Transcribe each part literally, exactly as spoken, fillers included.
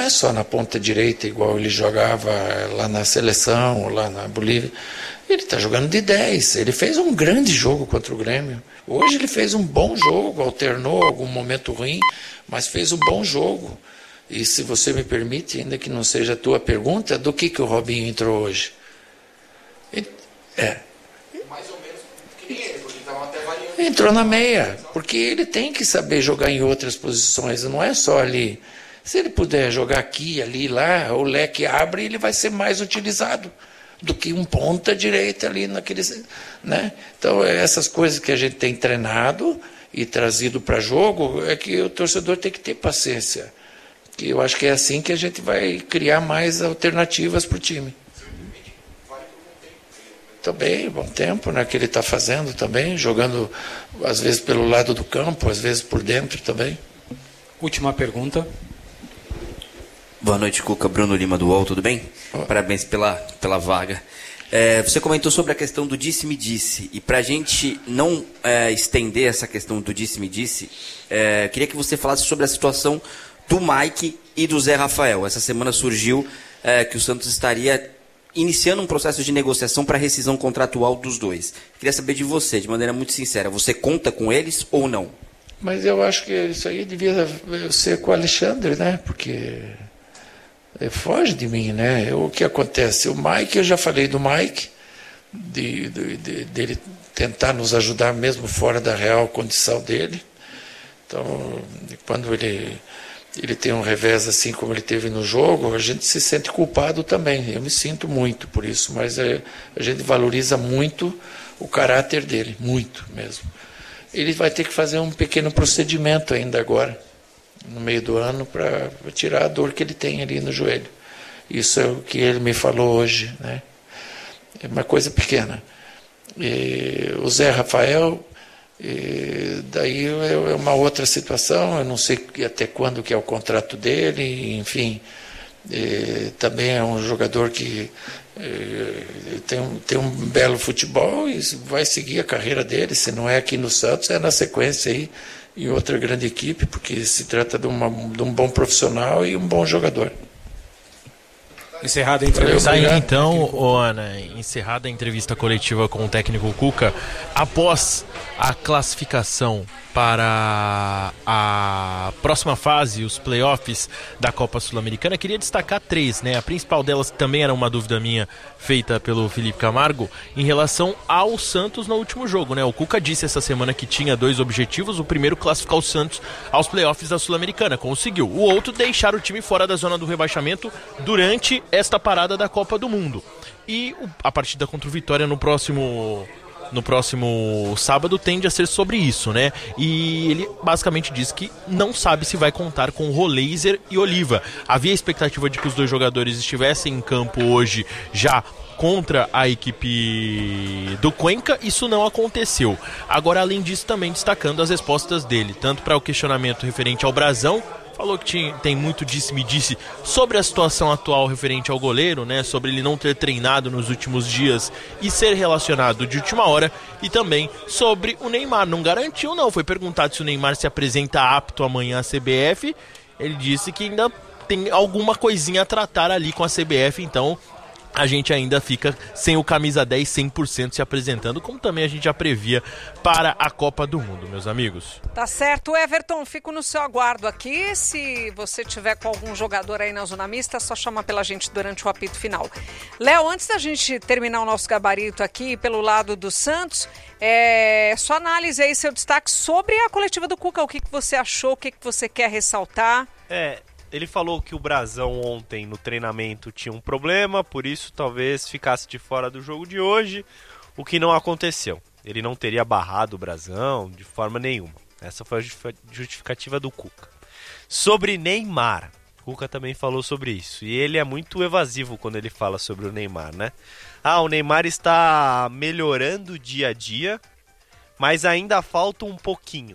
só na ponta direita, igual ele jogava lá na seleção, lá na Bolívia. Ele está jogando de dez. Ele fez um grande jogo contra o Grêmio. Hoje ele fez um bom jogo, alternou algum momento ruim, mas fez um bom jogo. E se você me permite, ainda que não seja a tua pergunta, do que, que o Robinho entrou hoje? É. Mais ou menos que nem ele, porque estavam até variando. Entrou na meia, porque ele tem que saber jogar em outras posições, não é só ali. Se ele puder jogar aqui, ali, lá, o leque abre, ele vai ser mais utilizado do que um ponta direita ali naquele, né? Então, essas coisas que a gente tem treinado e trazido para jogo, é que o torcedor tem que ter paciência. Que eu acho que é assim que a gente vai criar mais alternativas para o time. Também, bom tempo, né, que ele está fazendo também, jogando às vezes pelo lado do campo, às vezes por dentro também. Última pergunta. Boa noite, Cuca. Bruno Lima do U O L, tudo bem? Oh. Parabéns pela, pela vaga. É, você comentou sobre a questão do disse-me-disse, e para a gente não é, estender essa questão do disse-me-disse, é, queria que você falasse sobre a situação do Mike e do Zé Rafael. Essa semana surgiu é, que o Santos estaria iniciando um processo de negociação para rescisão contratual dos dois. Queria saber de você, de maneira muito sincera, você conta com eles ou não? Mas eu acho que isso aí devia ser com o Alexandre, né? Porque foge de mim, né? O que acontece? O Mike, eu já falei do Mike, de, de, de, dele tentar nos ajudar mesmo fora da real condição dele. Então, quando ele... ele tem um revés assim como ele teve no jogo, a gente se sente culpado também. Eu me sinto muito por isso, mas é, a gente valoriza muito o caráter dele, muito mesmo. Ele vai ter que fazer um pequeno procedimento ainda agora, no meio do ano, para tirar a dor que ele tem ali no joelho. Isso é o que ele me falou hoje, né? É uma coisa pequena. E o Zé Rafael... E daí é uma outra situação, eu não sei até quando que é o contrato dele, enfim, também é um jogador que tem um, tem um belo futebol e vai seguir a carreira dele, se não é aqui no Santos, é na sequência aí, em outra grande equipe, porque se trata de, uma, de um bom profissional e um bom jogador. Encerrada a entrevista. Valeu, então, ô Ana, encerrada a entrevista coletiva com o técnico Cuca, após a classificação para a próxima fase, os playoffs da Copa Sul-Americana, queria destacar três, né? A principal delas, que também era uma dúvida minha, feita pelo Felipe Camargo, em relação ao Santos no último jogo, né? O Cuca disse essa semana que tinha dois objetivos: o primeiro, classificar o Santos aos playoffs da Sul-Americana, conseguiu. O outro, deixar o time fora da zona do rebaixamento durante esta parada da Copa do Mundo. E a partida contra o Vitória no próximo... no próximo sábado tende a ser sobre isso, né? E ele basicamente diz que não sabe se vai contar com Roleiser e Oliva. Havia a expectativa de que os dois jogadores estivessem em campo hoje já contra a equipe do Cuenca, isso não aconteceu. Agora, além disso, também destacando as respostas dele, tanto para o questionamento referente ao Brasão, falou que tinha, tem muito disse-me-disse sobre a situação atual referente ao goleiro, né? Sobre ele não ter treinado nos últimos dias e ser relacionado de última hora. E também sobre o Neymar. Não garantiu, não. Foi perguntado se o Neymar se apresenta apto amanhã à C B F. Ele disse que ainda tem alguma coisinha a tratar ali com a C B F. Então a gente ainda fica sem o camisa dez cem por cento se apresentando, como também a gente já previa para a Copa do Mundo, meus amigos. Tá certo, Everton, fico no seu aguardo aqui. Se você tiver com algum jogador aí na zona mista, é só chamar pela gente durante o apito final. Léo, antes da gente terminar o nosso gabarito aqui pelo lado do Santos, é, sua análise aí, seu destaque sobre a coletiva do Cuca. O que, que você achou, o que, que você quer ressaltar? É... Ele falou que o Brasão ontem no treinamento tinha um problema, por isso talvez ficasse de fora do jogo de hoje, o que não aconteceu. Ele não teria barrado o Brasão de forma nenhuma. Essa foi a justificativa do Cuca. Sobre Neymar, o Cuca também falou sobre isso. E ele é muito evasivo quando ele fala sobre o Neymar, né? Ah, o Neymar está melhorando dia a dia, mas ainda falta um pouquinho.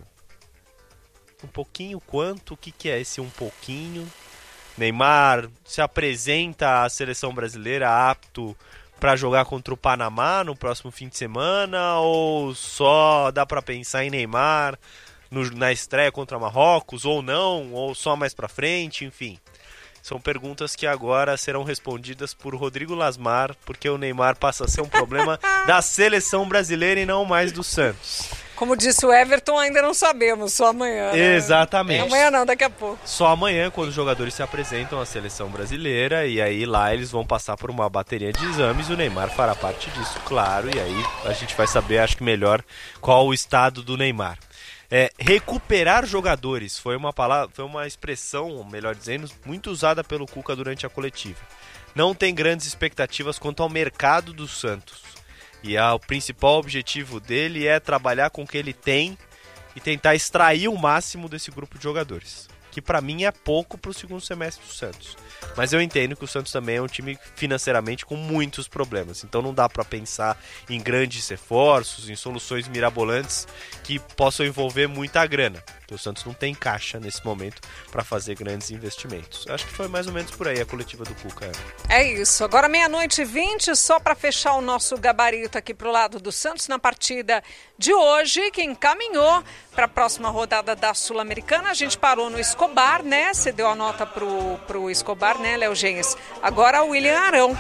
Um pouquinho quanto? O que, que é esse um pouquinho? Neymar se apresenta à seleção brasileira apto para jogar contra o Panamá no próximo fim de semana? Ou só dá para pensar em Neymar no, na estreia contra Marrocos? Ou não? Ou só mais para frente? Enfim, São perguntas que agora serão respondidas por Rodrigo Lasmar, porque o Neymar passa a ser um problema da seleção brasileira e não mais do Santos. Como disse o Everton, ainda não sabemos, só amanhã. Né? Exatamente. Amanhã não, daqui a pouco. Só amanhã, quando os jogadores se apresentam à seleção brasileira, e aí lá eles vão passar por uma bateria de exames, o Neymar fará parte disso, claro, e aí a gente vai saber, acho que melhor, qual o estado do Neymar. É, recuperar jogadores foi uma palavra, foi uma expressão, melhor dizendo, muito usada pelo Cuca durante a coletiva. Não tem grandes expectativas quanto ao mercado do Santos. E a, o principal objetivo dele é trabalhar com o que ele tem e tentar extrair o máximo desse grupo de jogadores. Que pra mim é pouco pro segundo semestre do Santos. Mas eu entendo que o Santos também é um time financeiramente com muitos problemas. Então não dá pra pensar em grandes reforços, em soluções mirabolantes que possam envolver muita grana. Porque o Santos não tem caixa nesse momento para fazer grandes investimentos. Acho que foi mais ou menos por aí a coletiva do Cuca. É isso. Agora meia-noite e vinte, só para fechar o nosso gabarito aqui pro lado do Santos na partida de hoje, que encaminhou para a próxima rodada da Sul-Americana. A gente parou no Escobar, né? Você deu a nota pro, pro Escobar, né, Léo Genhes? Agora o William Arão.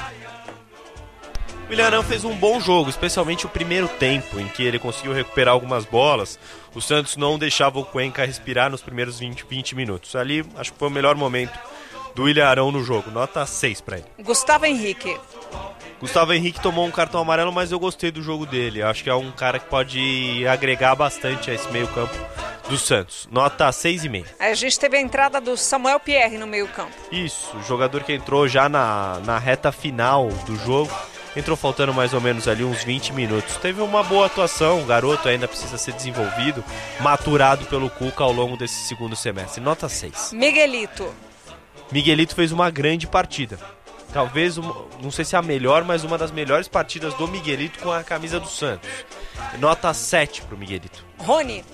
O William Arão fez um bom jogo, especialmente o primeiro tempo, em que ele conseguiu recuperar algumas bolas. O Santos não deixava o Cuenca respirar nos primeiros vinte, vinte minutos. Ali, acho que foi o melhor momento do William Arão no jogo. Nota seis para ele. Gustavo Henrique. Gustavo Henrique tomou um cartão amarelo, mas eu gostei do jogo dele. Acho que é um cara que pode agregar bastante a esse meio campo do Santos. Nota seis e meio. A gente teve a entrada do Samuel Pierre no meio campo. Isso, o jogador que entrou já na, na reta final do jogo. Entrou faltando mais ou menos ali uns vinte minutos. Teve uma boa atuação, o garoto ainda precisa ser desenvolvido, maturado pelo Cuca ao longo desse segundo semestre. Nota seis. Miguelito. Miguelito fez uma grande partida. Talvez, uma, não sei se é a melhor, mas uma das melhores partidas do Miguelito com a camisa do Santos. Nota sete pro Miguelito. Rony.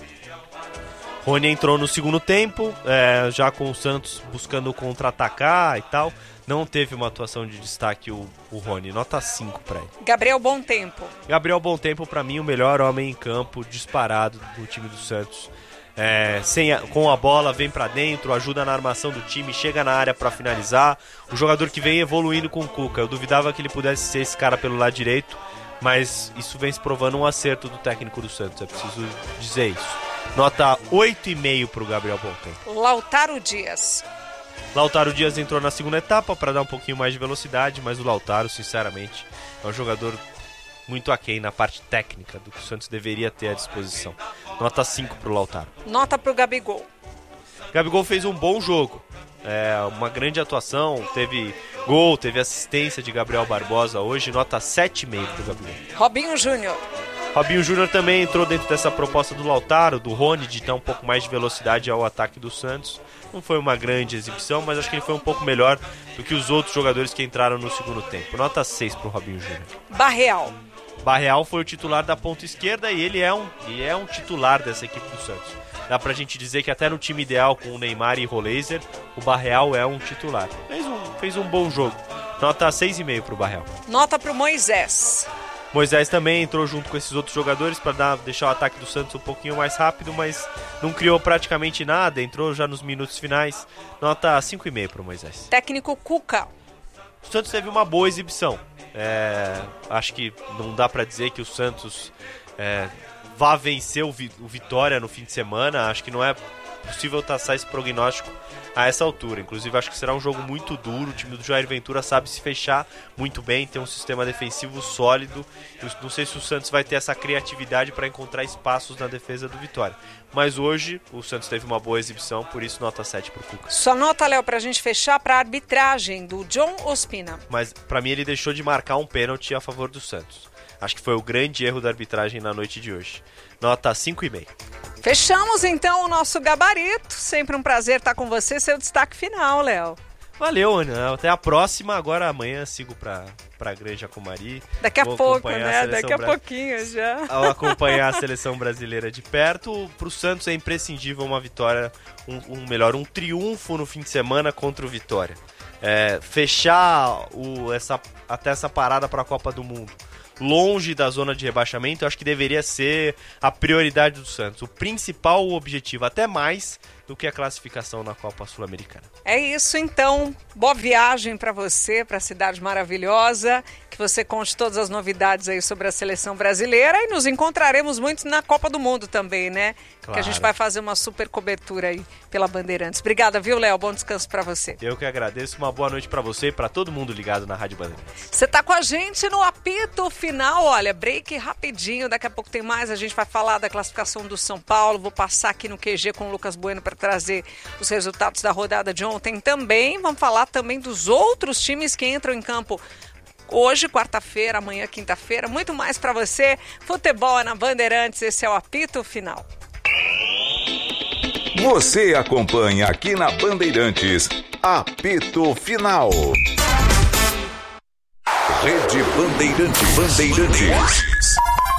Rony entrou no segundo tempo, é, já com o Santos buscando contra-atacar e tal. Não teve uma atuação de destaque o, o Rony. Nota cinco pra ele. Gabriel Bontempo. Gabriel Bontempo, pra mim, o melhor homem em campo disparado do time do Santos. É, sem a, com a bola, vem pra dentro, ajuda na armação do time, chega na área pra finalizar. O jogador que vem evoluindo com o Cuca. Eu duvidava que ele pudesse ser esse cara pelo lado direito, mas isso vem se provando um acerto do técnico do Santos. É preciso dizer isso. Nota oito e meio pro Gabriel Bontempo. Lautaro Dias. Lautaro Dias entrou na segunda etapa para dar um pouquinho mais de velocidade, mas o Lautaro, sinceramente, é um jogador muito aquém na parte técnica do que o Santos deveria ter à disposição. Nota cinco pro Lautaro. Nota pro Gabigol. Gabigol fez um bom jogo, é, uma grande atuação, teve gol, teve assistência de Gabriel Barbosa hoje, nota sete e meio pro Gabigol. Robinho Júnior. Robinho Júnior também entrou dentro dessa proposta do Lautaro, do Rony, de dar um pouco mais de velocidade ao ataque do Santos. Não foi uma grande exibição, mas acho que ele foi um pouco melhor do que os outros jogadores que entraram no segundo tempo. Nota seis pro Robinho Júnior. Barreal. Barreal foi o titular da ponta esquerda e ele é um, ele é um titular dessa equipe do Santos. Dá pra gente dizer que até no time ideal com o Neymar e Roleiser, o Barreal é um titular. Fez um, fez um bom jogo. Nota seis e meio pro Barreal. Nota pro Moisés. Moisés também entrou junto com esses outros jogadores para deixar o ataque do Santos um pouquinho mais rápido, mas não criou praticamente nada, entrou já nos minutos finais. Nota cinco e meio para o Moisés. Técnico Cuca. O Santos teve uma boa exibição. É, acho que não dá para dizer que o Santos é, vá vencer o, o Vitória no fim de semana. Acho que não é possível traçar esse prognóstico a essa altura. Inclusive acho que será um jogo muito duro. O time do Jair Ventura sabe se fechar muito bem, tem um sistema defensivo sólido. Eu não sei se o Santos vai ter essa criatividade para encontrar espaços na defesa do Vitória, mas hoje o Santos teve uma boa exibição, por isso nota sete pro Cuca. Só nota, Léo, pra gente fechar, pra arbitragem do John Ospina. Mas pra mim ele deixou de marcar um pênalti a favor do Santos. Acho que foi o grande erro da arbitragem na noite de hoje. Nota cinco e meio. Fechamos então o nosso gabarito. Sempre um prazer estar com você. Seu destaque final, Léo. Valeu, Ana. Até a próxima. Agora amanhã sigo pra, pra Granja Comari. Daqui a Vou pouco, né? a Daqui a Bra... pouquinho já. Ao acompanhar a seleção brasileira de perto, pro Santos é imprescindível uma vitória, um, um melhor, um triunfo no fim de semana contra o Vitória. É, fechar o, essa, até essa parada para a Copa do Mundo longe da zona de rebaixamento, eu acho que deveria ser a prioridade do Santos. O principal objetivo, até mais do do que a classificação na Copa Sul-Americana. É isso, então. Boa viagem para você, para a cidade maravilhosa. Que você conte todas as novidades aí sobre a seleção brasileira. E nos encontraremos muito na Copa do Mundo também, né? Claro. Que a gente vai fazer uma super cobertura aí pela Bandeirantes. Obrigada, viu, Léo? Bom descanso para você. Eu que agradeço. Uma boa noite para você e para todo mundo ligado na Rádio Bandeirantes. Você tá com a gente no apito final. Olha, break rapidinho. Daqui a pouco tem mais. A gente vai falar da classificação do São Paulo. Vou passar aqui no Q G com o Lucas Bueno para trazer os resultados da rodada de ontem também. Vamos falar também dos outros times que entram em campo hoje, quarta-feira, amanhã, quinta-feira. Muito mais para você. Futebol é na Bandeirantes. Esse é o apito final. Você acompanha aqui na Bandeirantes. Apito Final. Rede Bandeirantes. Bandeirantes.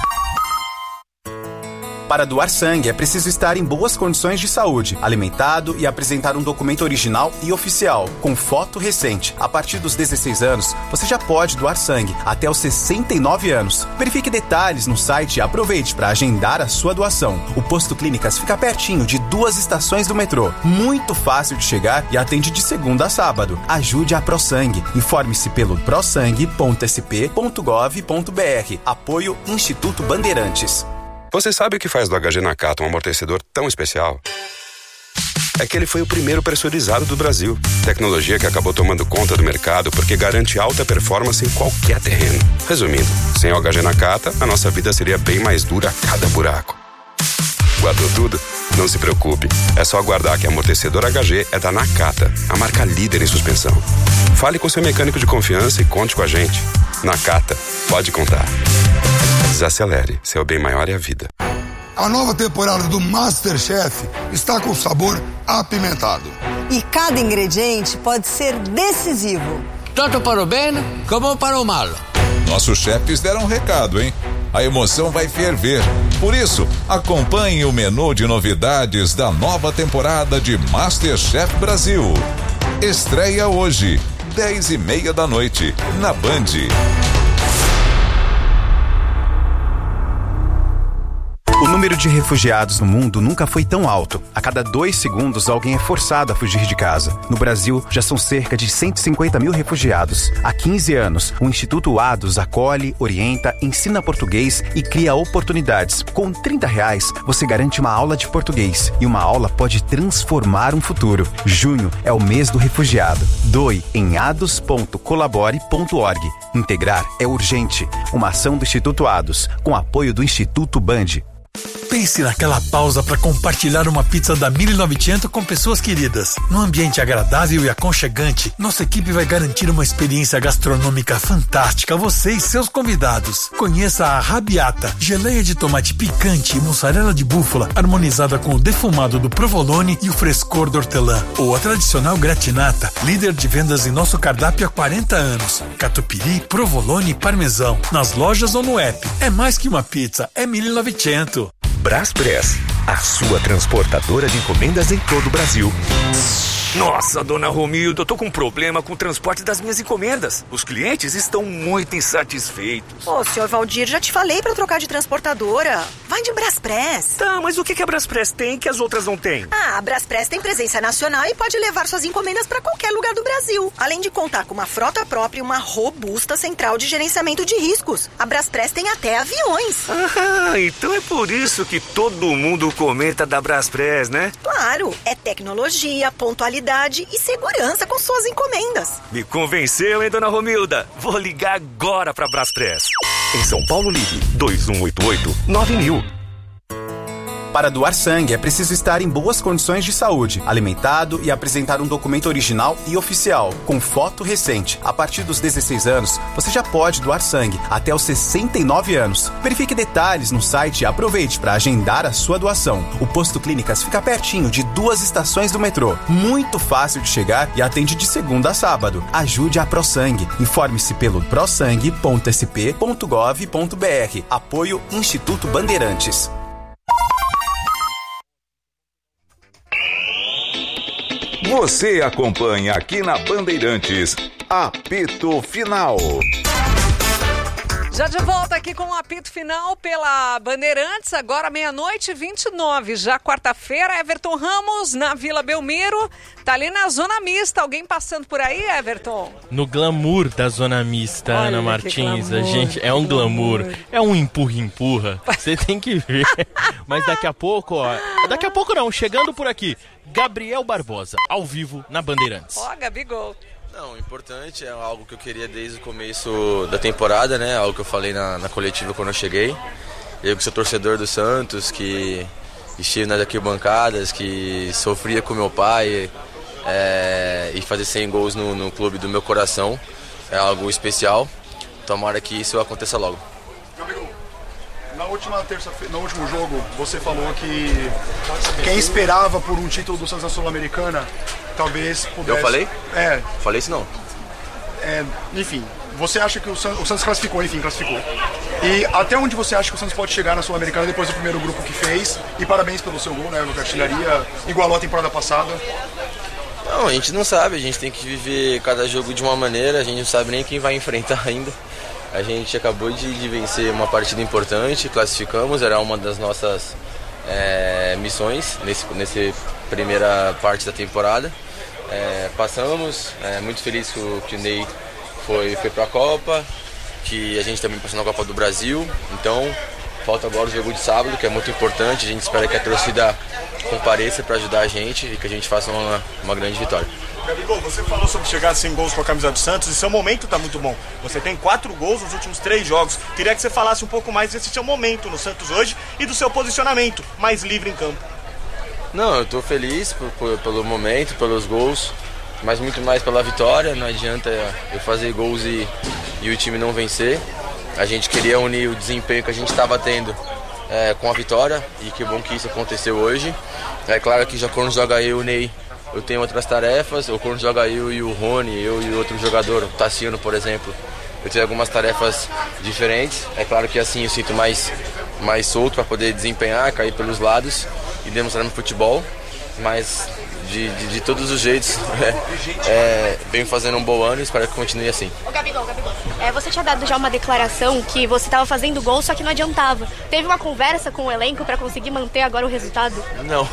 Para doar sangue, é preciso estar em boas condições de saúde, alimentado e apresentar um documento original e oficial, com foto recente. A partir dos dezesseis anos, você já pode doar sangue, até os sessenta e nove anos. Verifique detalhes no site e aproveite para agendar a sua doação. O Posto Clínicas fica pertinho de duas estações do metrô. Muito fácil de chegar e atende de segunda a sábado. Ajude a ProSangue. Informe-se pelo prosangue ponto s p ponto gov ponto b r. Apoio Instituto Bandeirantes. Você sabe o que faz do H G Nakata um amortecedor tão especial? É que ele foi o primeiro pressurizado do Brasil. Tecnologia que acabou tomando conta do mercado porque garante alta performance em qualquer terreno. Resumindo, sem o H G Nakata, a nossa vida seria bem mais dura a cada buraco. Guardou tudo? Não se preocupe. É só aguardar que amortecedor H G é da Nakata, a marca líder em suspensão. Fale com seu mecânico de confiança e conte com a gente. Nakata, pode contar. Desacelere, seu bem maior é a vida. A nova temporada do MasterChef está com sabor apimentado. E cada ingrediente pode ser decisivo. Tanto para o bem como para o mal. Nossos chefes deram um recado, hein? A emoção vai ferver. Por isso, acompanhe o menu de novidades da nova temporada de MasterChef Brasil. Estreia hoje, dez e meia da noite, na Band. O número de refugiados no mundo nunca foi tão alto. A cada dois segundos, alguém é forçado a fugir de casa. No Brasil, já são cerca de cento e cinquenta mil refugiados. Há quinze anos, o Instituto Ados acolhe, orienta, ensina português e cria oportunidades. Com trinta reais, você garante uma aula de português. E uma aula pode transformar um futuro. Junho é o mês do refugiado. Doe em ados ponto colabore ponto org. Integrar é urgente. Uma ação do Instituto Ados, com apoio do Instituto Band. Pense naquela pausa para compartilhar uma pizza da mil e novecentos com pessoas queridas. Num ambiente agradável e aconchegante, nossa equipe vai garantir uma experiência gastronômica fantástica a você e seus convidados. Conheça a Rabiata, geleia de tomate picante e mussarela de búfala, harmonizada com o defumado do provolone e o frescor do hortelã. Ou a tradicional gratinata, líder de vendas em nosso cardápio há quarenta anos. Catupiry, provolone e parmesão. Nas lojas ou no app. É mais que uma pizza, é mil e novecentos. Braspress, a sua transportadora de encomendas em todo o Brasil. Nossa, dona Romilda, eu tô com um problema com o transporte das minhas encomendas. Os clientes estão muito insatisfeitos. Ô, senhor Valdir, já te falei pra trocar de transportadora. Vai de Braspress. Tá, mas o que, que a Braspress tem que as outras não têm? Ah, a Braspress tem presença nacional e pode levar suas encomendas pra qualquer lugar do Brasil. Além de contar com uma frota própria e uma robusta central de gerenciamento de riscos. A Braspress tem até aviões. Ah, então é por isso que todo mundo comenta da Braspress, né? Claro, é tecnologia, pontualidade e segurança com suas encomendas. Me convenceu, hein, dona Romilda? Vou ligar agora pra Braspress. Em São Paulo, ligue dois um oito oito nove mil. Para doar sangue, é preciso estar em boas condições de saúde, alimentado e apresentar um documento original e oficial, com foto recente. A partir dos dezesseis anos, você já pode doar sangue, até os sessenta e nove anos. Verifique detalhes no site e aproveite para agendar a sua doação. O Posto Clínicas fica pertinho de duas estações do metrô. Muito fácil de chegar e atende de segunda a sábado. Ajude a ProSangue. Informe-se pelo prosangue ponto s p ponto gov ponto b r. Apoio Instituto Bandeirantes. Você acompanha aqui na Bandeirantes, Apito Final. Já de volta aqui com o apito final pela Bandeirantes, agora meia-noite e vinte e nove, já quarta-feira. Everton Ramos na Vila Belmiro, tá ali na zona mista. Alguém passando por aí, Everton? No glamour da zona mista, Olha, Ana que Martins, glamour, a gente é um glamour, é um empurra-empurra, você tem que ver. Mas daqui a pouco, ó, daqui a pouco não, chegando por aqui, Gabriel Barbosa, ao vivo na Bandeirantes. Ó, Gabigol. Não, o importante é algo que eu queria desde o começo da temporada, né? Algo que eu falei na, na coletiva quando eu cheguei. Eu que sou torcedor do Santos, que estive nas arquibancadas, que sofria com meu pai é, e fazer cem gols no, no clube do meu coração é algo especial. Tomara que isso aconteça logo. Gabigol, na última terça-feira, no último jogo, você falou que quem esperava por um título do Santos na Sul-Americana talvez pudesse... Eu falei? É. Falei isso não. É, enfim, você acha que o Santos, o Santos classificou, enfim, classificou. E até onde você acha que o Santos pode chegar na Sul-Americana depois do primeiro grupo que fez? E parabéns pelo seu gol, né? A artilharia igualou a temporada passada. Não, a gente não sabe, a gente tem que viver cada jogo de uma maneira, a gente não sabe nem quem vai enfrentar ainda. A gente acabou de, de vencer uma partida importante, classificamos, era uma das nossas é, missões nesse, nessa primeira parte da temporada. É, passamos, é, muito feliz que o, que o Ney foi, foi para a Copa, que a gente também passou na Copa do Brasil, então falta agora o jogo de sábado, que é muito importante, a gente espera que a torcida compareça para ajudar a gente e que a gente faça uma, uma grande vitória. Gabigol, você falou sobre chegar a cem gols com a camisa do Santos e seu momento está muito bom. Você tem quatro gols nos últimos três jogos. Queria que você falasse um pouco mais desse seu momento no Santos hoje e do seu posicionamento mais livre em campo. Não, eu estou feliz por, por, pelo momento, pelos gols, mas muito mais pela vitória. Não adianta eu fazer gols e, e o time não vencer. A gente queria unir o desempenho que a gente estava tendo é, com a vitória e que bom que isso aconteceu hoje. É claro que já quando joga eu e o Ney, eu tenho outras tarefas, ou quando joga eu e o Rony, eu e outro jogador, o Tassiano, por exemplo, eu tenho algumas tarefas diferentes. É claro que assim eu sinto mais, mais solto para poder desempenhar, cair pelos lados e demonstrar meu futebol, mas de, de, de todos os jeitos é, é, venho fazendo um bom ano e espero que continue assim. Ô Gabigol, Gabigol, é, você tinha dado já uma declaração que você estava fazendo gol, só que não adiantava. Teve uma conversa com o elenco para conseguir manter agora o resultado? Não.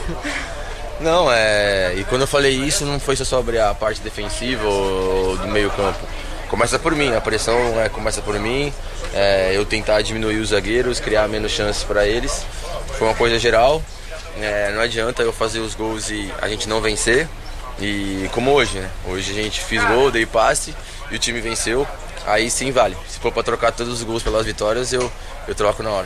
Não, é. E quando eu falei isso, não foi só sobre a parte defensiva ou do meio-campo. Começa por mim, a pressão é, começa por mim. É, eu tentar diminuir os zagueiros, criar menos chances para eles. Foi uma coisa geral. É, não adianta eu fazer os gols e a gente não vencer. E como hoje, né? Hoje a gente fez gol, dei passe e o time venceu. Aí sim vale. Se for para trocar todos os gols pelas vitórias, eu, eu troco na hora.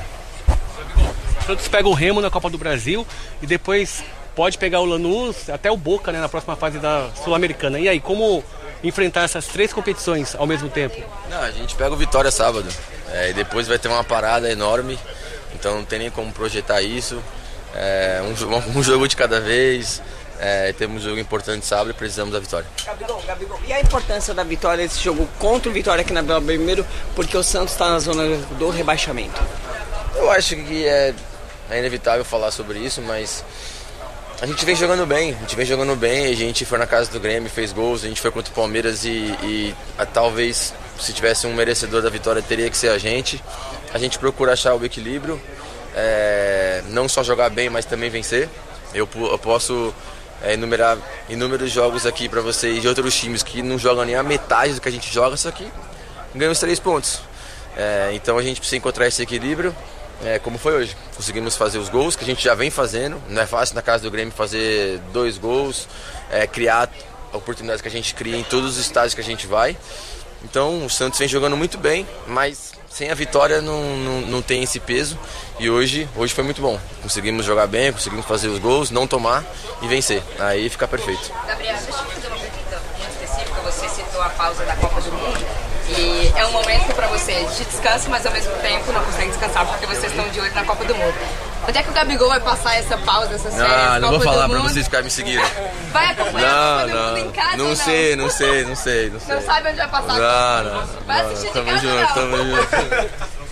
O Santos pega o Remo na Copa do Brasil e depois pode pegar o Lanús, até o Boca, né, na próxima fase da Sul-Americana. E aí, como enfrentar essas três competições ao mesmo tempo? Não, a gente pega o Vitória sábado, é, e depois vai ter uma parada enorme, então não tem nem como projetar isso. É, um, um jogo de cada vez, é, temos um jogo importante sábado e precisamos da vitória. Gabigol, Gabigol, e a importância da vitória nesse jogo contra o Vitória aqui na Vila Belmiro, porque o Santos está na zona do rebaixamento? Eu acho que é, é inevitável falar sobre isso, mas a gente vem jogando bem, a gente vem jogando bem, a gente foi na casa do Grêmio, fez gols, a gente foi contra o Palmeiras e, e a, talvez se tivesse um merecedor da vitória teria que ser a gente. A gente procura achar o equilíbrio, é, não só jogar bem, mas também vencer. Eu, eu posso é, enumerar inúmeros jogos aqui para vocês de outros times que não jogam nem a metade do que a gente joga, só que ganham os três pontos. É, então a gente precisa encontrar esse equilíbrio. É, como foi hoje, conseguimos fazer os gols que a gente já vem fazendo. Não é fácil na casa do Grêmio fazer dois gols, é, criar oportunidades que a gente cria em todos os estádios que a gente vai. Então o Santos vem jogando muito bem, mas sem a vitória não, não, não tem esse peso. E hoje, hoje foi muito bom, conseguimos jogar bem, conseguimos fazer os gols, não tomar e vencer, aí fica perfeito. Gabriel, deixa eu fazer uma pergunta muito específica. Você citou a pausa da Copa do Mundo. E é um momento para você de descanso, mas ao mesmo tempo não consegue descansar porque vocês estão de olho na Copa do Mundo. Onde é que o Gabigol vai passar essa pausa, essas férias? Não, não Copa vou falar para mundo? vocês ficarem me seguindo. Vai acompanhar não, a Copa do não, Mundo em casa não ou não? sei, não sei, não sei, não sei. Não sabe onde vai passar não, a Copa? Não, não. Vai não, assistir tamo de casa junto, não? tamo junto.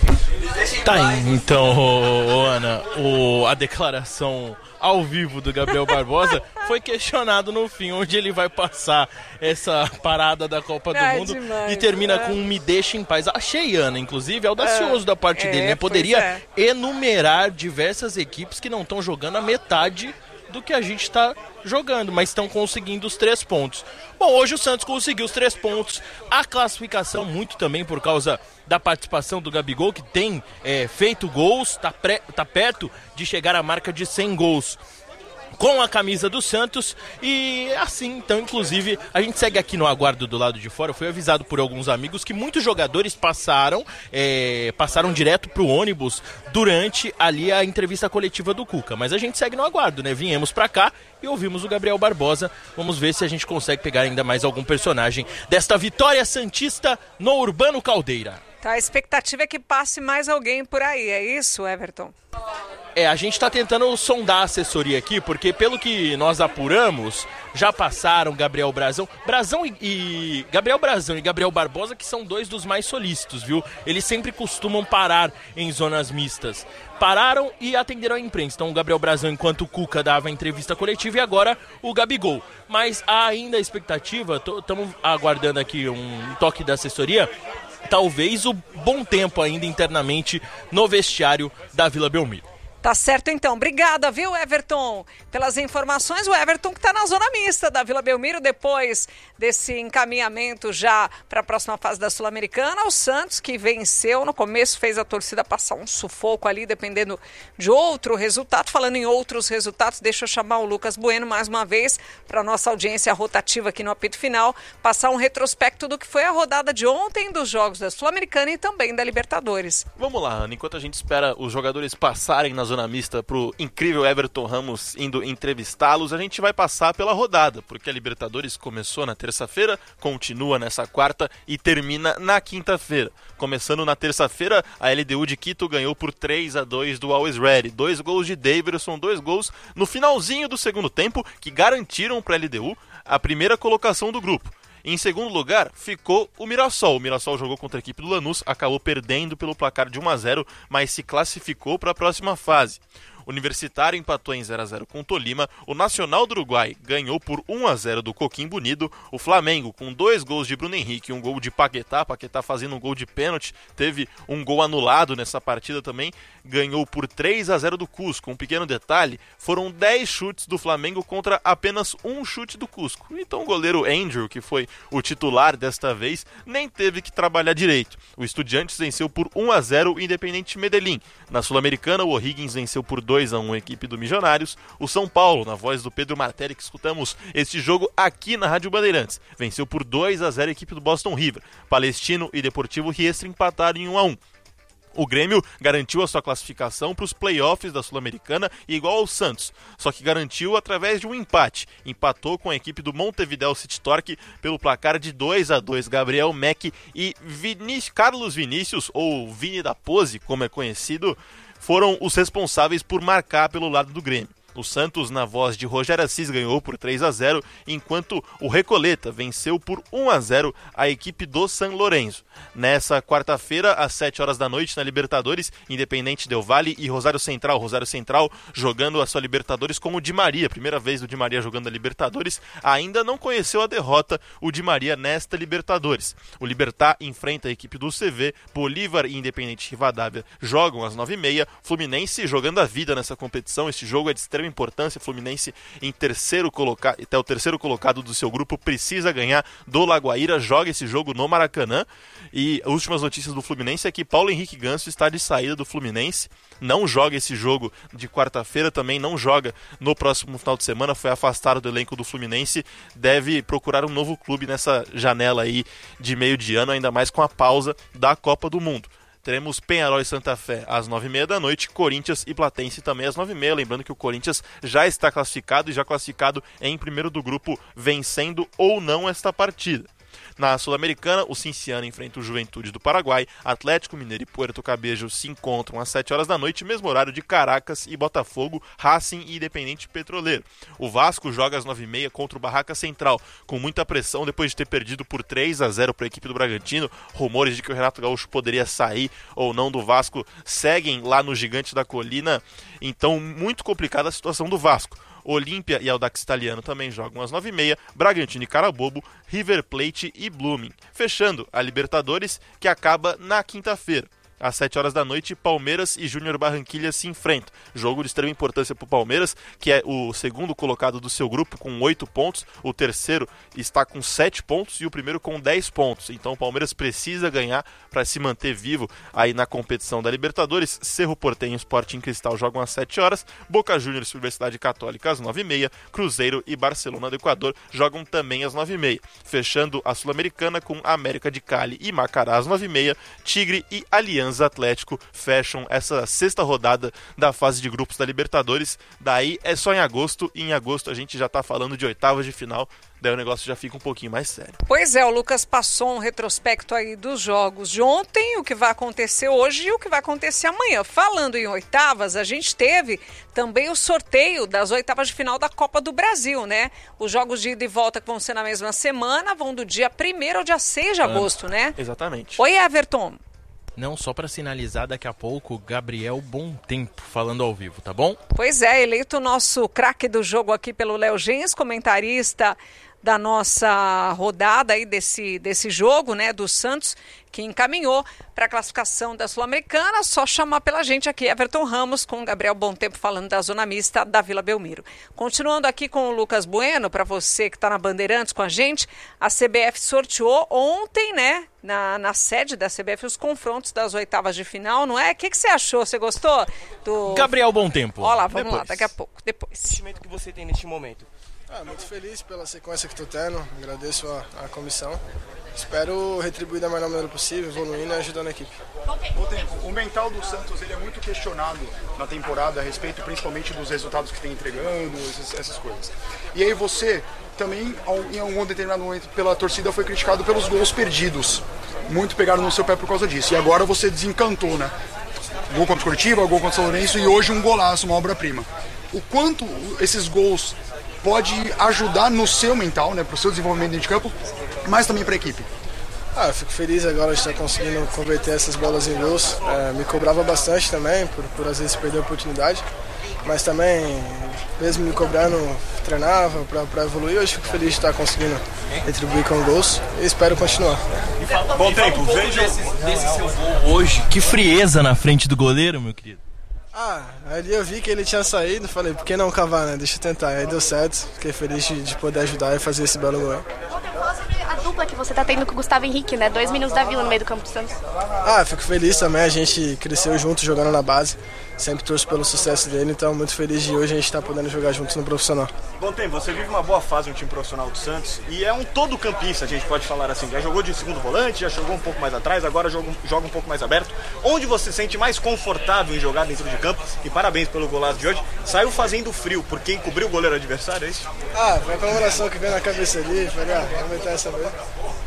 Tá aí, então, ô, ô, Ana, o, a declaração ao vivo do Gabriel Barbosa foi questionado no fim, onde ele vai passar essa parada da Copa do é Mundo demais, e termina é. com um me deixa em paz. Achei, Ana, inclusive, audacioso é, da parte é, dele, né? Poderia é. enumerar diversas equipes que não estão jogando a metade do que a gente está jogando, mas estão conseguindo os três pontos. Bom, hoje o Santos conseguiu os três pontos, a classificação muito também por causa da participação do Gabigol, que tem é, feito gols, está tá perto de chegar à marca de cem gols com a camisa do Santos, e assim, então, inclusive, a gente segue aqui no aguardo do lado de fora. Eu fui avisado por alguns amigos que muitos jogadores passaram, é, passaram direto pro ônibus durante ali a entrevista coletiva do Cuca, mas a gente segue no aguardo, né? Viemos pra cá e ouvimos o Gabriel Barbosa. Vamos ver se a gente consegue pegar ainda mais algum personagem desta vitória santista no Urbano Caldeira. Tá, a expectativa é que passe mais alguém por aí, é isso, Everton? É, a gente está tentando sondar a assessoria aqui, porque pelo que nós apuramos, já passaram Gabriel Brazão, Brazão e, e Gabriel Brazão e Gabriel Barbosa, que são dois dos mais solícitos, viu? Eles sempre costumam parar em zonas mistas. Pararam e atenderam a imprensa. Então o Gabriel Brazão, enquanto o Cuca dava a entrevista coletiva, e agora o Gabigol. Mas há ainda a expectativa, estamos aguardando aqui um toque da assessoria, talvez o bom tempo ainda internamente no vestiário da Vila Belmiro. Tá certo, então. Obrigada, viu, Everton, pelas informações. O Everton que está na zona mista da Vila Belmiro, depois desse encaminhamento já para a próxima fase da Sul-Americana. O Santos, que venceu no começo, fez a torcida passar um sufoco ali, dependendo de outro resultado. Falando em outros resultados, deixa eu chamar o Lucas Bueno mais uma vez para a nossa audiência rotativa aqui no apito final, passar um retrospecto do que foi a rodada de ontem dos jogos da Sul-Americana e também da Libertadores. Vamos lá, Ana, enquanto a gente espera os jogadores passarem na zona mista pro incrível Everton Ramos indo entrevistá-los, a gente vai passar pela rodada, porque a Libertadores começou na terça-feira, continua nessa quarta e termina na quinta-feira. Começando na terça-feira, a L D U de Quito ganhou por três a dois do Always Ready. Dois gols de Davidson, dois gols no finalzinho do segundo tempo, que garantiram para a L D U a primeira colocação do grupo. Em segundo lugar, ficou o Mirassol. O Mirassol jogou contra a equipe do Lanús, acabou perdendo pelo placar de um a zero, mas se classificou para a próxima fase. O Universitário empatou em zero a zero com o Tolima, o Nacional do Uruguai ganhou por um a zero do Coquimbo Unido, o Flamengo com dois gols de Bruno Henrique e um gol de Paquetá, Paquetá fazendo um gol de pênalti, teve um gol anulado nessa partida também, ganhou por três a zero do Cusco. Um pequeno detalhe, foram dez chutes do Flamengo contra apenas um chute do Cusco. Então o goleiro Andrew, que foi o titular desta vez, nem teve que trabalhar direito. O Estudiantes venceu por um a zero o Independente Medellín. Na Sul-Americana, o O'Higgins venceu por dois a um a equipe do Milionários. O São Paulo, na voz do Pedro Martelli, que escutamos este jogo aqui na Rádio Bandeirantes, venceu por dois a zero a equipe do Boston River. Palestino e Deportivo Riestra empataram em um a um. O Grêmio garantiu a sua classificação para os playoffs da Sul-Americana, igual ao Santos, só que garantiu através de um empate. Empatou com a equipe do Montevideo City Torque pelo placar de dois a dois. Gabriel Mack e Vinícius, Carlos Vinícius, ou Vini da Pose, como é conhecido, foram os responsáveis por marcar pelo lado do Grêmio. O Santos, na voz de Rogério Assis, ganhou por três a zero, enquanto o Recoleta venceu por um a zero a equipe do San Lorenzo. Nessa quarta-feira, às sete horas da noite, na Libertadores, Independente Del Valle e Rosário Central. Rosário Central jogando a sua Libertadores com o Di Maria. Primeira vez o Di Maria jogando a Libertadores. Ainda não conheceu a derrota o Di Maria nesta Libertadores. O Libertad enfrenta a equipe do C V. Bolívar e Independente Rivadavia jogam às nove e meia. Fluminense jogando a vida nessa competição. Este jogo é de extrema importância. Fluminense em terceiro colocado, até o terceiro colocado do seu grupo, precisa ganhar do Lagoaíra, joga esse jogo no Maracanã. E as últimas notícias do Fluminense é que Paulo Henrique Ganso está de saída do Fluminense, não joga esse jogo de quarta-feira, também não joga no próximo final de semana, foi afastado do elenco do Fluminense, deve procurar um novo clube nessa janela aí de meio de ano, ainda mais com a pausa da Copa do Mundo. Teremos Peñarol e Santa Fé às nove e meia da noite, Corinthians e Platense também às nove e meia. Lembrando que o Corinthians já está classificado e já classificado em primeiro do grupo, vencendo ou não esta partida. Na Sul-Americana, o Cinciano enfrenta o Juventude do Paraguai, Atlético Mineiro e Puerto Cabello se encontram às sete horas da noite, mesmo horário de Caracas e Botafogo, Racing e Independente Petroleiro. O Vasco joga às nove e meia contra o Barraca Central, com muita pressão depois de ter perdido por três a zero para a equipe do Bragantino. Rumores de que o Renato Gaúcho poderia sair ou não do Vasco seguem lá no Gigante da Colina, então muito complicada a situação do Vasco. Olímpia e Audax Italiano também jogam às nove e meia, Bragantino e Carabobo, River Plate e Blooming. Fechando a Libertadores, que acaba na quinta-feira. Às sete horas da noite, Palmeiras e Júnior Barranquilla se enfrentam. Jogo de extrema importância para o Palmeiras, que é o segundo colocado do seu grupo com oito pontos. O terceiro está com sete pontos e o primeiro com dez pontos. Então o Palmeiras precisa ganhar para se manter vivo aí na competição da Libertadores. Cerro Porteño e Sporting Cristal jogam às sete horas. Boca Juniors e Universidade Católica às nove e meia. Cruzeiro e Barcelona do Equador jogam também às nove e meia. Fechando a Sul-Americana com América de Cali e Macará às nove e meia. Tigre e Alianza Atlético fecham essa sexta rodada da fase de grupos da Libertadores. Daí é só em agosto, e em agosto a gente já tá falando de oitavas de final, daí o negócio já fica um pouquinho mais sério. Pois é, o Lucas passou um retrospecto aí dos jogos de ontem, o que vai acontecer hoje e o que vai acontecer amanhã. Falando em oitavas, a gente teve também o sorteio das oitavas de final da Copa do Brasil, né? Os jogos de ida e volta que vão ser na mesma semana vão do dia primeiro ao dia seis de agosto, né? Exatamente. Oi, Everton. Não, só para sinalizar, daqui a pouco, Gabriel Bom Tempo falando ao vivo, tá bom? Pois é, eleito o nosso craque do jogo aqui pelo Léo Gens, comentarista da nossa rodada aí desse, desse jogo, né, do Santos, que encaminhou para a classificação da Sul-Americana. Só chamar pela gente aqui, Everton Ramos, com o Gabriel Bom Tempo falando da zona mista da Vila Belmiro. Continuando aqui com o Lucas Bueno, para você que está na Bandeirantes com a gente, a C B F sorteou ontem, né, na, na sede da C B F, os confrontos das oitavas de final, não é? O que, que você achou? Você gostou? Do... Gabriel Bom Tempo. Olha lá, vamos Depois. lá, daqui a pouco. Depois. O sentimento que você tem neste momento? Ah, muito feliz pela sequência que estou tendo, agradeço a, a comissão. Espero retribuir da melhor maneira possível, evoluindo e ajudando a equipe. O mental do Santos ele é muito questionado na temporada a respeito principalmente dos resultados que tem entregando, essas, essas coisas. E aí você também, em algum determinado momento, pela torcida foi criticado pelos gols perdidos. Muito pegaram no seu pé por causa disso. E agora você desencantou, né? Gol contra o Curitiba, gol contra o São Lourenço e hoje um golaço, uma obra-prima. O quanto esses gols pode ajudar no seu mental, né, para o seu desenvolvimento dentro de campo, mas também para a equipe? Ah, eu fico feliz agora de estar conseguindo converter essas bolas em gols. É, me cobrava bastante também, por, por às vezes perder a oportunidade, mas também, mesmo me cobrando, treinava para evoluir. Hoje fico feliz de estar conseguindo retribuir com gols e espero continuar. Bom tempo, um vejo desse, desse seu gol hoje. Que frieza na frente do goleiro, meu querido. Ah, ali eu vi que ele tinha saído, falei, por que não cavar, né? Deixa eu tentar. Aí deu certo, fiquei feliz de, de poder ajudar e fazer esse belo gol. Fala sobre a dupla que você tá tendo com o Gustavo Henrique, né? Dois minutos da Vila no meio do campo do Santos. Ah, fico feliz também, a gente cresceu junto jogando na base. Sempre torço pelo sucesso dele, então muito feliz de hoje a gente estar tá podendo jogar juntos no profissional. Bom tempo, você vive uma boa fase no time profissional do Santos e é um todo campista, a gente pode falar assim. Já jogou de segundo volante, já jogou um pouco mais atrás, agora joga, joga um pouco mais aberto. Onde você se sente mais confortável em jogar dentro de campo? E parabéns pelo golaço de hoje. Saiu fazendo frio por quem cobriu o goleiro adversário, é isso? Ah, foi a comemoração que veio na cabeça ali, falei, ah, vamos meter essa vez.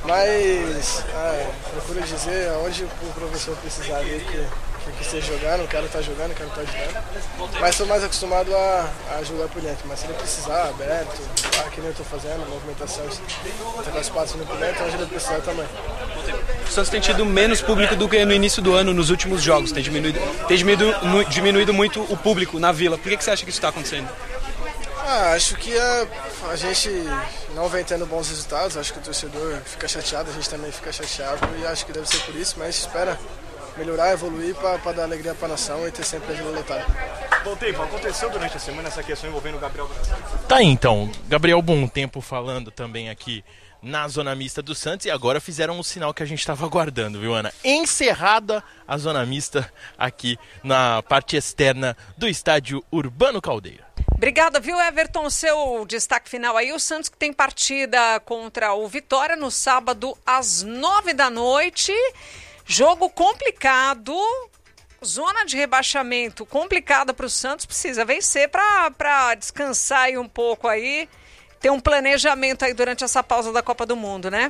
Mas, ah, procuro dizer aonde o professor precisar ali que... que esteja jogando, o cara tá jogando, o cara tá ajudando. Mas sou mais acostumado a, a jogar por dentro. Mas se ele precisar, aberto, ah, que nem eu tô fazendo, movimentações, tá com as patas no por dentro, onde ele precisar também. O Santos tem tido menos público do que no início do ano, nos últimos jogos. Tem diminuído, tem diminuído, diminuído muito o público na Vila. Por que, que você acha que isso está acontecendo? Ah, acho que a, a gente não vem tendo bons resultados. Acho que o torcedor fica chateado, a gente também fica chateado. E acho que deve ser por isso, mas espera melhorar, evoluir para dar alegria para a nação e ter sempre a Vila lotada. Bom tempo, aconteceu durante a semana essa questão envolvendo o Gabriel Brasil. Tá aí, então, Gabriel Bom Tempo falando também aqui na zona mista do Santos e agora fizeram o sinal que a gente estava aguardando, viu, Ana? Encerrada a zona mista aqui na parte externa do estádio Urbano Caldeira. Obrigada, viu, Everton? Seu destaque final aí. O Santos que tem partida contra o Vitória no sábado às nove da noite. Jogo complicado, zona de rebaixamento complicada para o Santos, precisa vencer para descansar aí um pouco aí, ter um planejamento aí durante essa pausa da Copa do Mundo, né?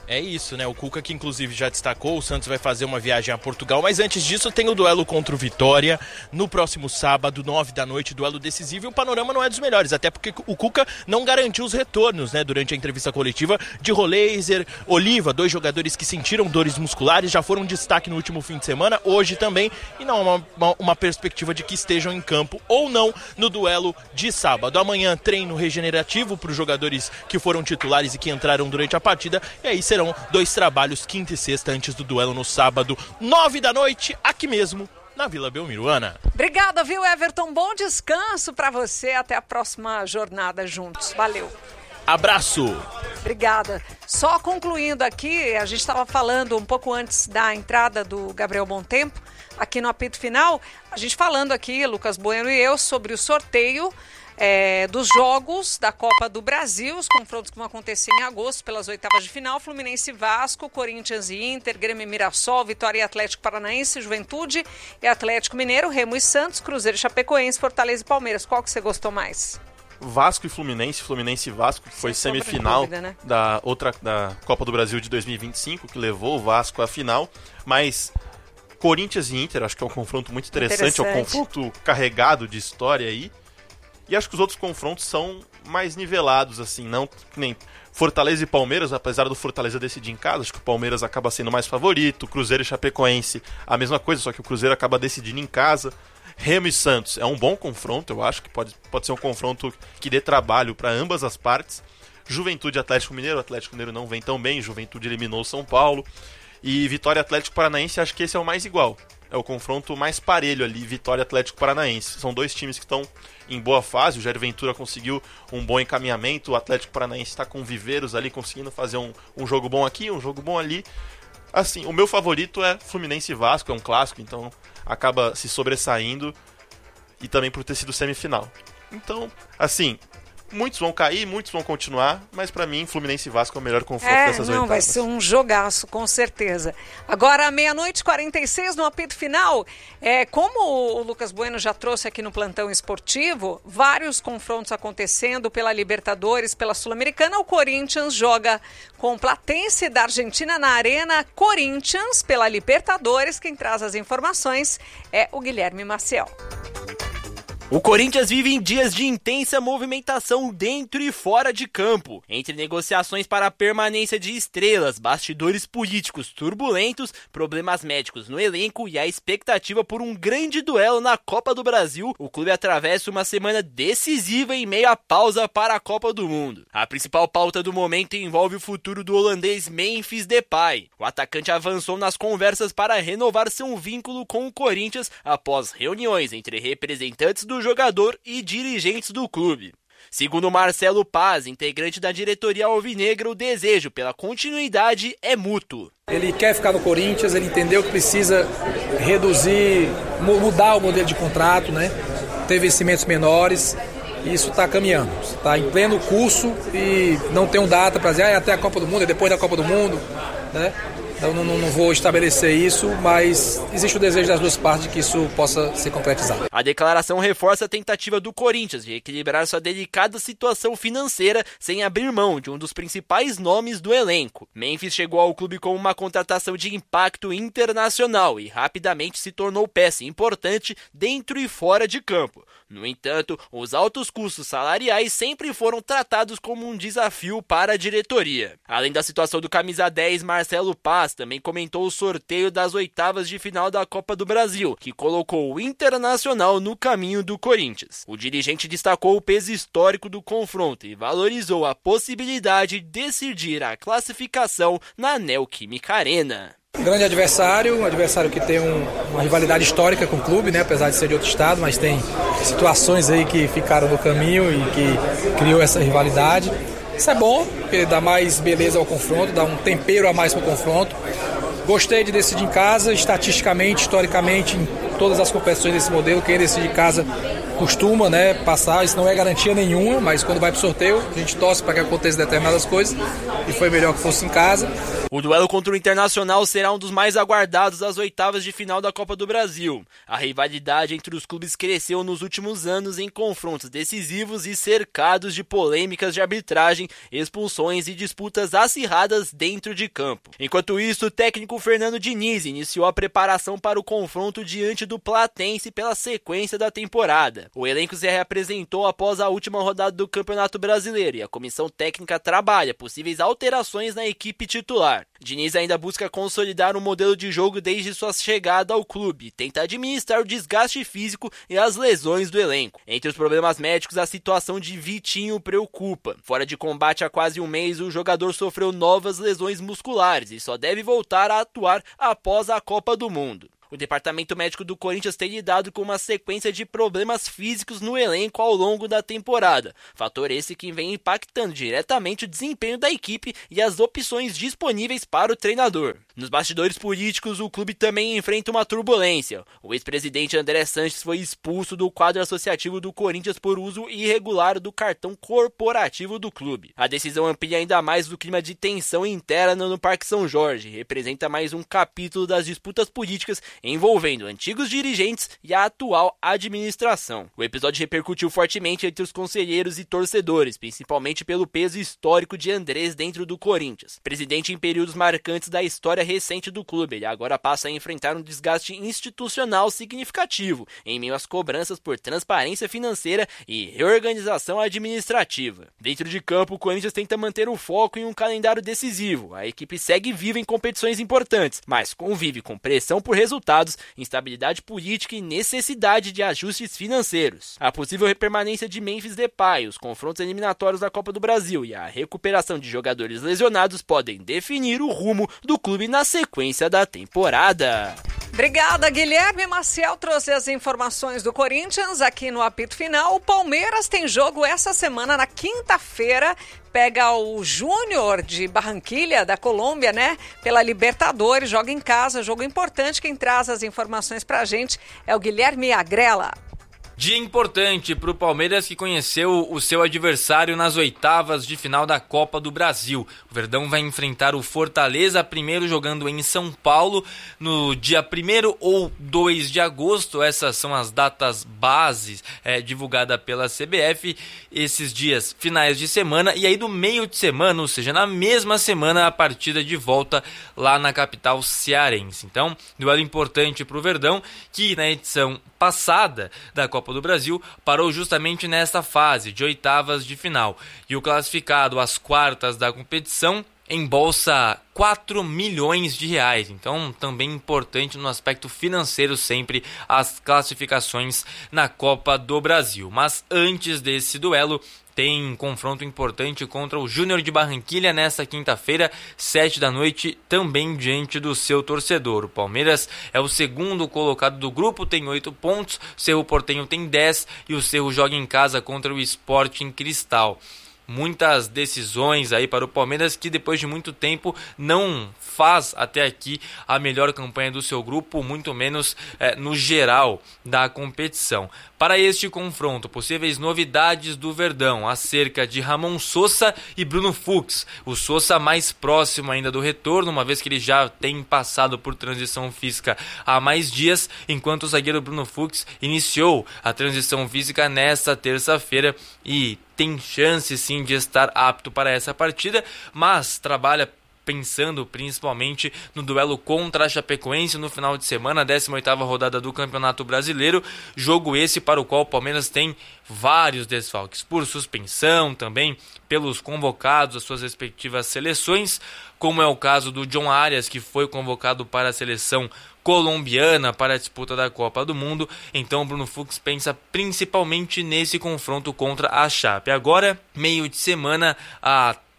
É isso, né? O Cuca que inclusive já destacou, o Santos vai fazer uma viagem a Portugal, mas antes disso tem o duelo contra o Vitória no próximo sábado, nove da noite, duelo decisivo, e o panorama não é dos melhores, até porque o Cuca não garantiu os retornos, né, durante a entrevista coletiva de Roleiser, Oliva, dois jogadores que sentiram dores musculares, já foram destaque no último fim de semana, hoje também, e não uma, uma, uma perspectiva de que estejam em campo ou não no duelo de sábado. Amanhã treino regenerativo para os jogadores que foram titulares e que entraram durante a partida, e aí serão dois trabalhos quinta e sexta antes do duelo no sábado, nove da noite, aqui mesmo na Vila Belmiro. Ana. Obrigada, viu, Everton? Bom descanso para você. Até a próxima jornada juntos. Valeu. Abraço. Obrigada. Só concluindo aqui, a gente estava falando um pouco antes da entrada do Gabriel Bontempo, aqui no apito final, a gente falando aqui, Lucas Bueno e eu, sobre o sorteio É, dos jogos da Copa do Brasil, os confrontos que vão acontecer em agosto pelas oitavas de final, Fluminense e Vasco, Corinthians e Inter, Grêmio e Mirassol, Vitória e Atlético Paranaense, Juventude e Atlético Mineiro, Remo e Santos, Cruzeiro e Chapecoense, Fortaleza e Palmeiras. Qual que você gostou mais? Vasco e Fluminense, Fluminense e Vasco, que foi Sem semifinal dúvida, né? da, outra, da Copa do Brasil de dois mil e vinte e cinco, que levou o Vasco à final, mas Corinthians e Inter, acho que é um confronto muito interessante, interessante. É um confronto carregado de história aí. E acho que os outros confrontos são mais nivelados, assim, não nem Fortaleza e Palmeiras, apesar do Fortaleza decidir em casa, acho que o Palmeiras acaba sendo mais favorito, Cruzeiro e Chapecoense, a mesma coisa, só que o Cruzeiro acaba decidindo em casa. Remo e Santos é um bom confronto, eu acho que pode, pode ser um confronto que dê trabalho para ambas as partes. Juventude e Atlético Mineiro, o Atlético Mineiro não vem tão bem, Juventude eliminou o São Paulo. E Vitória e Atlético Paranaense, acho que esse é o mais igual. É o confronto mais parelho ali, Vitória e Atlético Paranaense. São dois times que estão em boa fase, o Jair Ventura conseguiu um bom encaminhamento, o Atlético Paranaense está com viveiros ali, conseguindo fazer um, um jogo bom aqui, um jogo bom ali. Assim, o meu favorito é Fluminense e Vasco, é um clássico, então acaba se sobressaindo, e também por ter sido semifinal. Então, assim, muitos vão cair, muitos vão continuar, mas pra mim, Fluminense e Vasco é o melhor confronto é, dessas não, oitavas. Vai ser um jogaço, com certeza. Agora, meia-noite e quarenta e seis, no apito final, é, como o Lucas Bueno já trouxe aqui no Plantão Esportivo, vários confrontos acontecendo pela Libertadores, pela Sul-Americana. O Corinthians joga com Platense da Argentina na Arena Corinthians pela Libertadores. Quem traz as informações é o Guilherme Maciel. O Corinthians vive em dias de intensa movimentação dentro e fora de campo. Entre negociações para a permanência de estrelas, bastidores políticos turbulentos, problemas médicos no elenco e a expectativa por um grande duelo na Copa do Brasil, o clube atravessa uma semana decisiva em meio à pausa para a Copa do Mundo. A principal pauta do momento envolve o futuro do holandês Memphis Depay. O atacante avançou nas conversas para renovar seu vínculo com o Corinthians após reuniões entre representantes do do jogador e dirigentes do clube. Segundo Marcelo Paz, integrante da diretoria alvinegra, o desejo pela continuidade é mútuo. Ele quer ficar no Corinthians, ele entendeu que precisa reduzir, mudar o modelo de contrato, né? Ter vencimentos menores, e isso está caminhando, está em pleno curso e não tem um data para dizer, ah, é até a Copa do Mundo, é depois da Copa do Mundo, né? Eu não, não, não vou estabelecer isso, mas existe o desejo das duas partes de que isso possa ser concretizado. A declaração reforça a tentativa do Corinthians de equilibrar sua delicada situação financeira sem abrir mão de um dos principais nomes do elenco. Memphis chegou ao clube com uma contratação de impacto internacional e rapidamente se tornou peça importante dentro e fora de campo. No entanto, os altos custos salariais sempre foram tratados como um desafio para a diretoria. Além da situação do camisa dez, Marcelo Paz também comentou o sorteio das oitavas de final da Copa do Brasil, que colocou o Internacional no caminho do Corinthians. O dirigente destacou o peso histórico do confronto e valorizou a possibilidade de decidir a classificação na Neoquímica Arena. Grande adversário, um adversário que tem um, uma rivalidade histórica com o clube, né? Apesar de ser de outro estado, mas tem situações aí que ficaram no caminho e que criou essa rivalidade. Isso é bom, porque dá mais beleza ao confronto, dá um tempero a mais para o confronto. Gostei de decidir em casa, estatisticamente, historicamente, todas as competições desse modelo, quem decide de casa costuma, né, passar, isso não é garantia nenhuma, mas quando vai pro sorteio, a gente torce para que aconteça determinadas coisas, e foi melhor que fosse em casa. O duelo contra o Internacional será um dos mais aguardados das oitavas de final da Copa do Brasil. A rivalidade entre os clubes cresceu nos últimos anos em confrontos decisivos e cercados de polêmicas de arbitragem, expulsões e disputas acirradas dentro de campo. Enquanto isso, o técnico Fernando Diniz iniciou a preparação para o confronto diante do Platense pela sequência da temporada. O elenco se reapresentou após a última rodada do Campeonato Brasileiro e a comissão técnica trabalha possíveis alterações na equipe titular. Diniz ainda busca consolidar um modelo de jogo desde sua chegada ao clube e tenta administrar o desgaste físico e as lesões do elenco. Entre os problemas médicos, a situação de Vitinho preocupa. Fora de combate há quase um mês, o jogador sofreu novas lesões musculares e só deve voltar a atuar após a Copa do Mundo. O departamento médico do Corinthians tem lidado com uma sequência de problemas físicos no elenco ao longo da temporada, fator esse que vem impactando diretamente o desempenho da equipe e as opções disponíveis para o treinador. Nos bastidores políticos, o clube também enfrenta uma turbulência. O ex-presidente André Sanches foi expulso do quadro associativo do Corinthians por uso irregular do cartão corporativo do clube. A decisão amplia ainda mais o clima de tensão interna no Parque São Jorge e representa mais um capítulo das disputas políticas envolvendo antigos dirigentes e a atual administração. O episódio repercutiu fortemente entre os conselheiros e torcedores, principalmente pelo peso histórico de Andrés dentro do Corinthians. Presidente em períodos marcantes da história recente do clube, ele agora passa a enfrentar um desgaste institucional significativo, em meio às cobranças por transparência financeira e reorganização administrativa. Dentro de campo, o Corinthians tenta manter o foco em um calendário decisivo. A equipe segue viva em competições importantes, mas convive com pressão por resultados, instabilidade política e necessidade de ajustes financeiros. A possível permanência de Memphis Depay, os confrontos eliminatórios da Copa do Brasil e a recuperação de jogadores lesionados podem definir o rumo do clube na sequência da temporada. Obrigada, Guilherme Maciel trouxe as informações do Corinthians aqui no apito final. O Palmeiras tem jogo essa semana, na quinta-feira, pega o Júnior de Barranquilha, da Colômbia, né? Pela Libertadores, joga em casa, jogo importante. Quem traz as informações pra gente é o Guilherme Agrela. Dia importante para o Palmeiras, que conheceu o seu adversário nas oitavas de final da Copa do Brasil. O Verdão vai enfrentar o Fortaleza, primeiro jogando em São Paulo, no dia primeiro ou dois de agosto. Essas são as datas bases é, divulgadas pela C B F. Esses dias finais de semana e aí do meio de semana, ou seja, na mesma semana, a partida de volta lá na capital cearense. Então, duelo importante para o Verdão, que na edição passada da Copa do Brasil parou justamente nesta fase de oitavas de final, e o classificado às quartas da competição embolsa quatro milhões de reais. Então, também importante no aspecto financeiro sempre as classificações na Copa do Brasil. Mas antes desse duelo, tem um confronto importante contra o Júnior de Barranquilha nesta quinta-feira, sete da noite, também diante do seu torcedor. O Palmeiras é o segundo colocado do grupo, tem oito pontos, o Cerro Porteño tem dez e o Cerro joga em casa contra o Sporting Cristal. Muitas decisões aí para o Palmeiras, que depois de muito tempo não faz até aqui a melhor campanha do seu grupo, muito menos é, no geral da competição. Para este confronto, possíveis novidades do Verdão acerca de Ramon Sosa e Bruno Fux. O Sosa mais próximo ainda do retorno, uma vez que ele já tem passado por transição física há mais dias, enquanto o zagueiro Bruno Fux iniciou a transição física nesta terça-feira e tem chance sim de estar apto para essa partida, mas trabalha pensando principalmente no duelo contra a Chapecoense no final de semana, a décima oitava rodada do Campeonato Brasileiro, jogo esse para o qual o Palmeiras tem vários desfalques, por suspensão, também pelos convocados às suas respectivas seleções, como é o caso do John Arias, que foi convocado para a seleção colombiana para a disputa da Copa do Mundo. Então o Bruno Fux pensa principalmente nesse confronto contra a Chape. Agora, meio de semana, a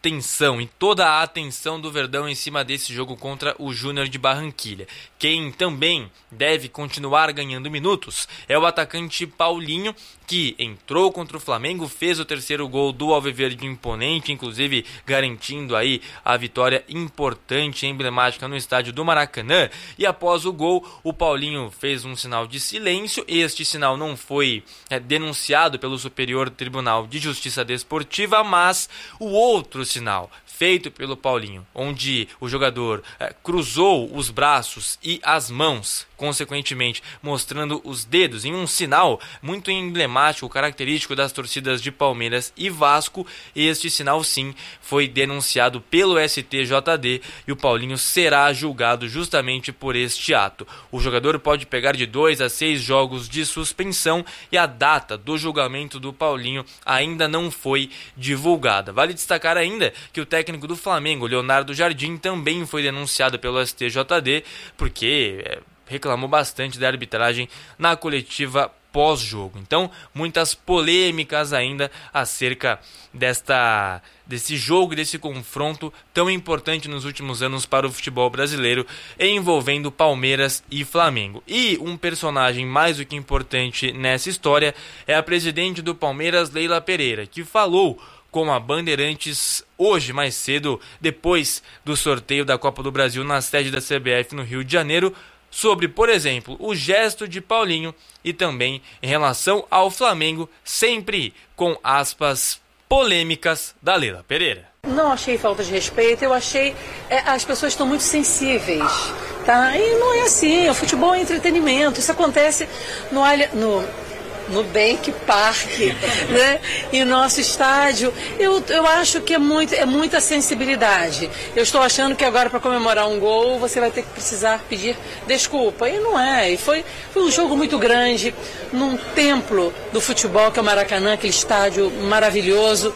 atenção e toda a atenção do Verdão em cima desse jogo contra o Júnior de Barranquilha. Quem também deve continuar ganhando minutos é o atacante Paulinho, que entrou contra o Flamengo, fez o terceiro gol do Alviverde imponente, inclusive garantindo aí a vitória importante e emblemática no estádio do Maracanã. E após o gol, o Paulinho fez um sinal de silêncio. Este sinal não foi é, denunciado pelo Superior Tribunal de Justiça Desportiva, mas o outro sinal feito pelo Paulinho, onde o jogador é, cruzou os braços e as mãos, consequentemente mostrando os dedos em um sinal muito emblemático, característico das torcidas de Palmeiras e Vasco. Este sinal sim foi denunciado pelo S T J D e o Paulinho será julgado justamente por este ato. O jogador pode pegar de dois a seis jogos de suspensão e a data do julgamento do Paulinho ainda não foi divulgada. Vale destacar ainda que o técnico do Flamengo, Leonardo Jardim, também foi denunciado pelo S T J D porque é, reclamou bastante da arbitragem na coletiva pós-jogo. Então, muitas polêmicas ainda acerca desta, desse jogo e desse confronto tão importante nos últimos anos para o futebol brasileiro, envolvendo Palmeiras e Flamengo. E um personagem mais do que importante nessa história é a presidente do Palmeiras, Leila Pereira, que falou com a Bandeirantes hoje, mais cedo, depois do sorteio da Copa do Brasil na sede da C B F no Rio de Janeiro, sobre, por exemplo, o gesto de Paulinho e também em relação ao Flamengo, sempre com aspas polêmicas da Leila Pereira. Não achei falta de respeito, eu achei... É, as pessoas estão muito sensíveis, tá? E não é assim, o futebol é entretenimento, isso acontece no... no Nubank Park, né? E nosso estádio, eu, eu acho que é, muito, é muita sensibilidade. Eu estou achando que agora para comemorar um gol você vai ter que precisar pedir desculpa, e não é. E foi, foi um jogo muito grande, num templo do futebol que é o Maracanã, aquele estádio maravilhoso,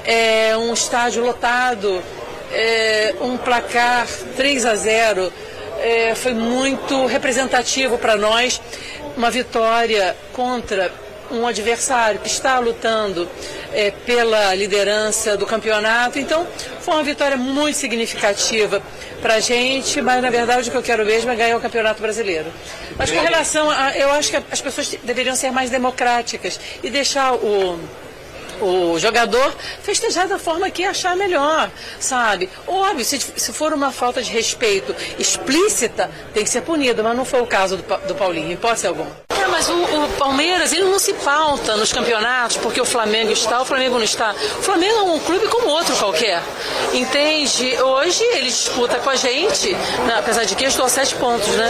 é um estádio lotado, é, um placar três a zero, é, foi muito representativo para nós, uma vitória contra um adversário que está lutando é, pela liderança do campeonato. Então, foi uma vitória muito significativa para a gente, mas na verdade o que eu quero mesmo é ganhar o Campeonato Brasileiro. Mas com relação a... eu acho que as pessoas deveriam ser mais democráticas e deixar o... o jogador festejar da forma que achar melhor, sabe? Óbvio, se, se for uma falta de respeito explícita, tem que ser punido, mas não foi o caso do, do Paulinho, em hipótese alguma. É, mas o, o Palmeiras, ele não se pauta nos campeonatos porque o Flamengo está, o Flamengo não está. O Flamengo é um clube como outro qualquer, entende? Hoje ele disputa com a gente, né, apesar de que eu estou a sete pontos, né?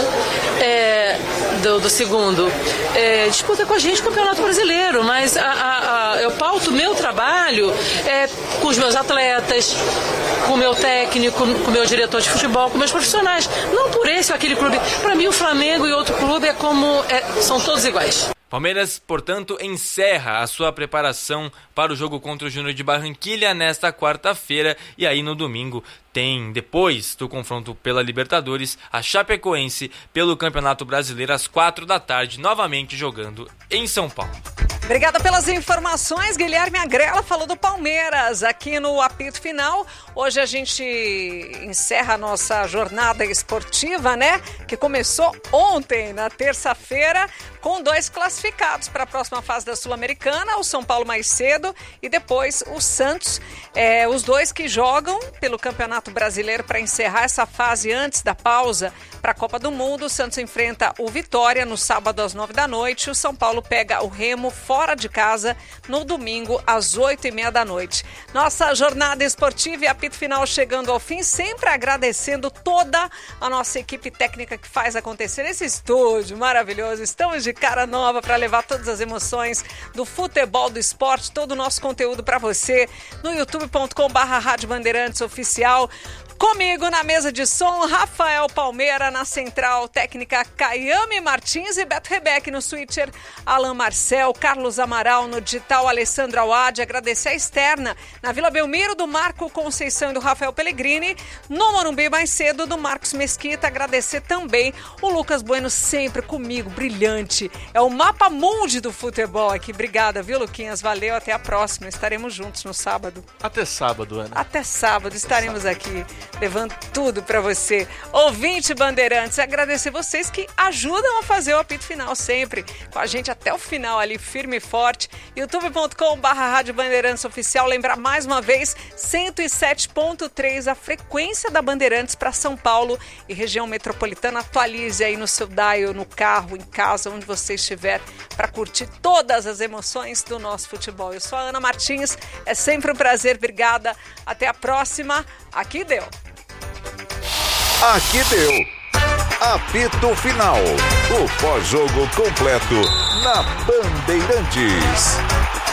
É, do, do segundo. É, disputa com a gente o Campeonato Brasileiro, mas a, a, a, eu pauto o meu trabalho é, com os meus atletas, com o meu técnico, com o meu diretor de futebol, com meus profissionais. Não por esse ou aquele clube. Para mim, o Flamengo e outro clube é como... É, são todos iguais. Palmeiras, portanto, encerra a sua preparação para o jogo contra o Júnior de Barranquilha nesta quarta-feira. E aí no domingo tem, depois do confronto pela Libertadores, a Chapecoense pelo Campeonato Brasileiro às quatro da tarde, novamente jogando em São Paulo. Obrigada pelas informações. Guilherme Agrela falou do Palmeiras aqui no apito final. Hoje a gente encerra a nossa jornada esportiva, né? Que começou ontem, na terça-feira, com dois classificados para a próxima fase da Sul-Americana, o São Paulo mais cedo e depois o Santos. É, os dois que jogam pelo Campeonato Brasileiro para encerrar essa fase antes da pausa para a Copa do Mundo. O Santos enfrenta o Vitória no sábado às nove da noite. O São Paulo pega o Remo fora de casa no domingo às oito e meia da noite. Nossa jornada esportiva e apito final chegando ao fim, sempre agradecendo toda a nossa equipe técnica que faz acontecer esse estúdio maravilhoso. Estamos de cara nova para levar todas as emoções do futebol, do esporte, todo o nosso conteúdo para você no youtube ponto com barra Rádio Bandeirantes Oficial. Comigo na mesa de som, Rafael Palmeira, na central técnica Caiame Martins e Beto Rebeck no switcher, Alan Marcel, Carlos Amaral no digital, Alessandro Awad. Agradecer a externa na Vila Belmiro do Marco Conceição e do Rafael Pellegrini, no Morumbi mais cedo do Marcos Mesquita. Agradecer também o Lucas Bueno, sempre comigo, brilhante. É o mapa mundi do futebol aqui. Obrigada, viu, Luquinhas? Valeu, até a próxima. Estaremos juntos no sábado. Até sábado, Ana. Até sábado, estaremos aqui levando tudo pra você. Ouvinte Bandeirantes, agradecer vocês que ajudam a fazer o apito final sempre, com a gente até o final ali, firme e forte. youtube ponto com barra Rádio Bandeirantes Oficial. Lembrar mais uma vez, cento e sete ponto três, a frequência da Bandeirantes para São Paulo e região metropolitana. Atualize aí no seu dial, no carro, em casa, onde você estiver, para curtir todas as emoções do nosso futebol. Eu sou a Ana Martins, é sempre um prazer, obrigada. Até a próxima. Aqui deu. Aqui deu. Apito Final. O pós-jogo completo na Bandeirantes.